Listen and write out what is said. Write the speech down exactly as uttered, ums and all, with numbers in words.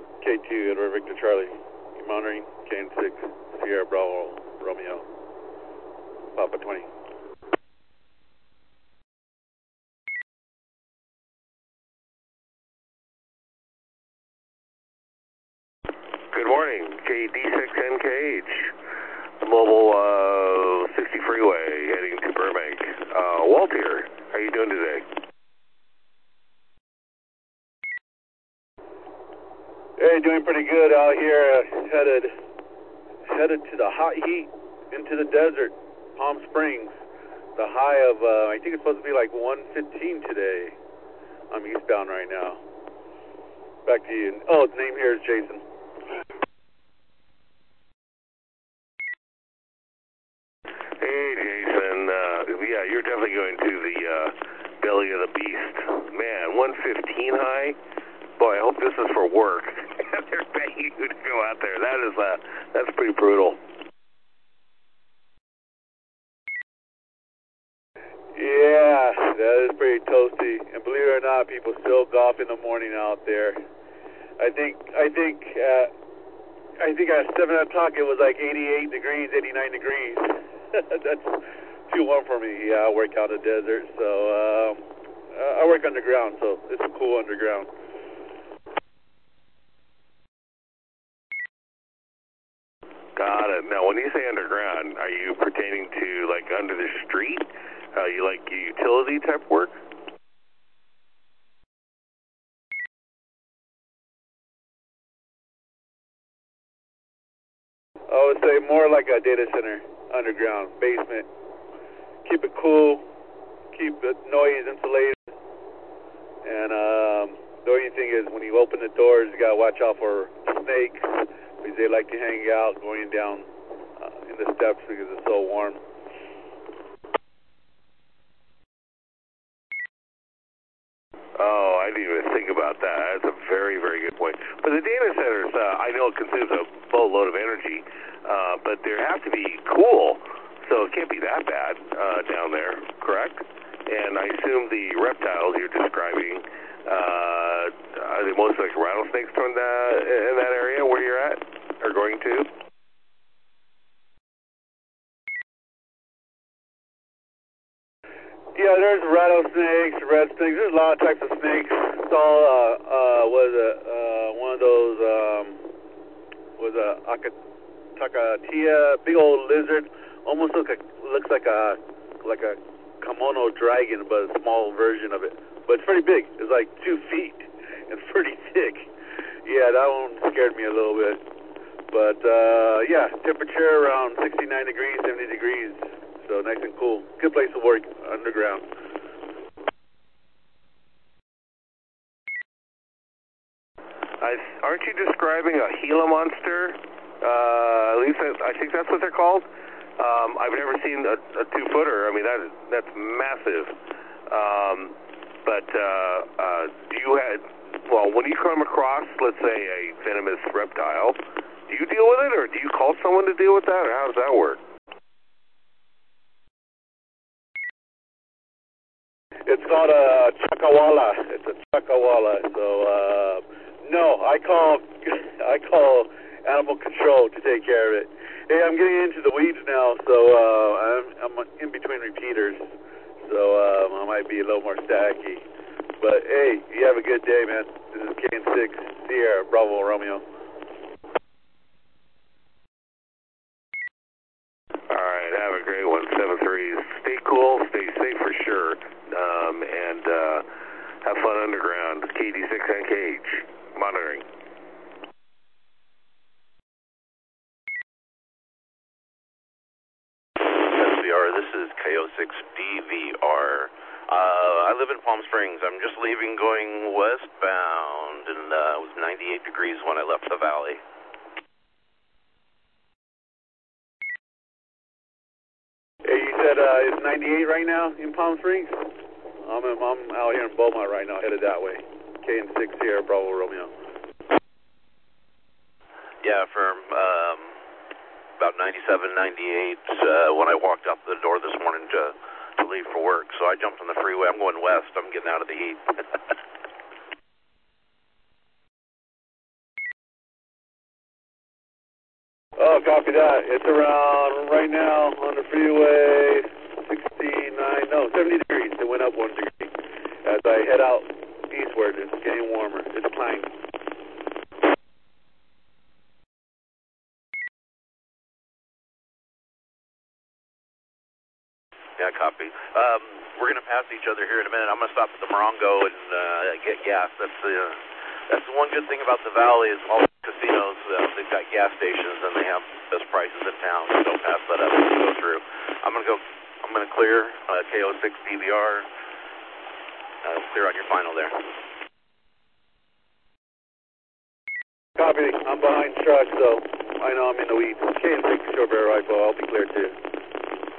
K two, Edward Victor Charlie. You monitoring? K N six, Sierra Bravo, Romeo. Papa twenty. Good morning, K D six N K H. Mobile uh, sixty freeway heading to Burbank. Uh, Walt here. How you doing today? Hey, doing pretty good out here. Uh, headed headed to the hot heat, into the desert, Palm Springs. The high of, uh, I think it's supposed to be like one fifteen today. I'm eastbound right now. Back to you. Oh, the name here is Jason. Hey, Jason. Uh, yeah, you're definitely going to the uh, belly of the beast. Man, one fifteen high? Boy, I hope this is for work. They're begging you to go out there. That is, uh, that's pretty brutal. Yeah, that is pretty toasty. And believe it or not, people still golf in the morning out there. I think, I think, uh, I think at seven o'clock it was like eighty-eight degrees, eighty-nine degrees. That's too warm for me. Yeah, I work out in the desert, so um, I work underground, so it's cool underground. Got it. Now, when you say underground, are you pertaining to like under the street? Uh, you like utility type work? I would say more like a data center, underground, basement. Keep it cool, keep it noise insulated, and um, the only thing is when you open the doors, you gotta watch out for snakes, because they like to hang out going down uh, in the steps because it's so warm. Oh, I didn't even think about that. That's a very, very good point. But the data centers, uh, I know it consumes a boatload of energy, uh, but they have to be cool, so it can't be that bad uh, down there, correct? And I assume the reptiles you're describing, uh, are they mostly like rattlesnakes from the, in that area where you're at, or going to? Yeah, there's rattlesnakes, red snakes. There's a lot of types of snakes. Saw uh, uh, was it uh, one of those um, was a Akatakia, big old lizard. Almost look like, looks like a like a kimono dragon, but a small version of it. But it's pretty big. It's like two feet and pretty thick. Yeah, that one scared me a little bit. But uh, yeah, temperature around sixty-nine degrees, seventy degrees. So nice and cool. Good place to work underground. I, aren't you describing a Gila monster? Uh, at least I, I think that's what they're called. Um, I've never seen a, a two-footer. I mean, that is, that's massive. Um, but uh, uh, do you have, well, when you come across, let's say, a venomous reptile, do you deal with it, or do you call someone to deal with that, or how does that work? It's called a chakawala. It's a chakawala. So uh, no, I call I call animal control to take care of it. Hey, I'm getting into the weeds now, so uh, I'm, I'm in between repeaters, so um, I might be a little more staticky. But hey, you have a good day, man. This is K N six Sierra Bravo Romeo. All right, have a great one, seven three. Stay cool, stay safe for sure, um, and uh, have fun underground. K D six N K H, monitoring. S V R, this is K O six D V R. Uh, I live in Palm Springs. I'm just leaving going westbound, and uh, it was ninety-eight degrees when I left the valley. Hey, you said uh, it's ninety-eight right now in Palm Springs? I'm, in, I'm out here in Beaumont right now, headed that way. K N six Sierra Bravo Romeo. Yeah, from um, about ninety-seven, ninety-eight uh, when I walked out the door this morning to, to leave for work. So I jumped on the freeway. I'm going west. I'm getting out of the heat. I'll copy that. It's around, right now, on the freeway, sixty-nine, no, seventy degrees. It went up one degree. As I head out eastward, it's getting warmer. It's climbing. Yeah, copy. Um, we're going to pass each other here in a minute. I'm going to stop at the Morongo and uh, get gas. That's the uh, that's the one good thing about the valley is all the casinos. Uh, they've got gas stations and they have best prices in town. So don't pass that up as you go through. I'm going to go. I'm going to clear uh, K O six D V R. Uh, clear on your final there. Copy. I'm behind truck, so I know I'm in the weeds. K O six short barrel rifle. I'll be clear too.